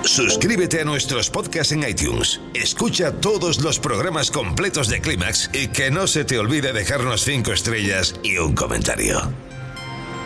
Suscríbete a nuestros podcasts en iTunes. Escucha todos los programas completos de Clímax y que no se te olvide dejarnos 5 estrellas y un comentario.